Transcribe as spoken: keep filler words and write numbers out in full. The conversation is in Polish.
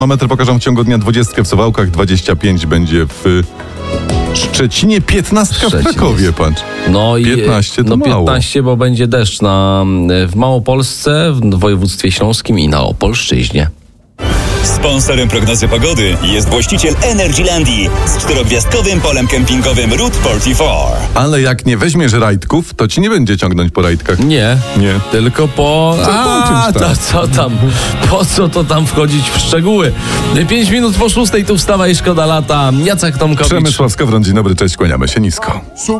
Termometry pokażą w ciągu dnia dwadzieścia w Suwałkach, dwadzieścia pięć będzie w Szczecinie, piętnaście w Krakowie, patrz. No i piętnaście to no mało. piętnaście, bo będzie deszcz na, w Małopolsce, w województwie śląskim i na Opolszczyźnie. Sponsorem prognozy pogody jest właściciel Energylandii z czterogwiazdkowym polem kempingowym Route czterdzieści cztery. Ale jak nie weźmiesz rajdków, to ci nie będzie ciągnąć po rajdkach. Nie, Nie. tylko po... Co po A, czymś tam? to co tam? Po co to tam wchodzić w szczegóły? Pięć minut po szóstej, tu wstawa i szkoda lata. Jacek Tomkowicz. Przemysław Skowron, dzień dobry, cześć, kłaniamy się nisko.